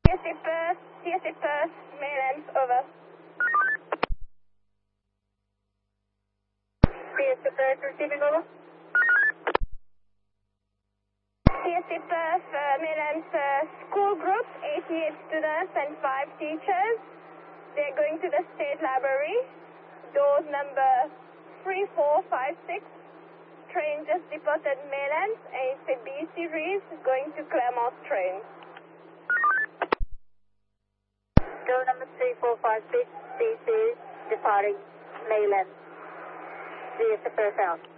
TSC Perth, mainlands, over. TSC Perth, receiving, over. TSC Perth, mainlands, school group, 88 students and 5 teachers. They're going to the State Library, doors number 3456. Train just departed mainland, and it's a B series going to Claremont train. Door number 3456, B series departing mainland. TSC Perth out.